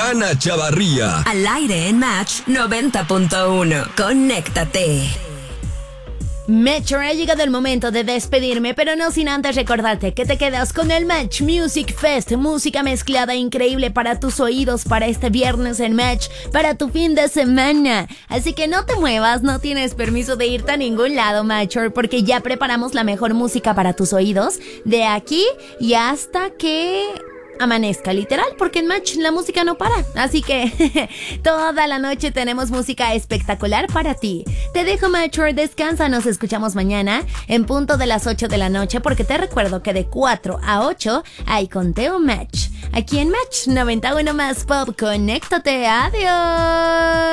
Ana Chavarría. Al aire en Match 90.1. Conéctate. Metro, ha llegado el momento de despedirme, pero no sin antes recordarte que te quedas con el Match Music Fest, música mezclada increíble para tus oídos para este viernes en Match, para tu fin de semana. Así que no te muevas, no tienes permiso de irte a ningún lado, Matcher, porque ya preparamos la mejor música para tus oídos de aquí y hasta que amanezca, literal, porque en Match la música no para. Así que toda la noche tenemos música espectacular para ti. Te dejo, Matcher, descansa, nos escuchamos mañana en punto de las 8 de la noche, porque te recuerdo que de 4 a 8 hay conteo Match. Aquí en Match 91 más Pop, conéctate, adiós.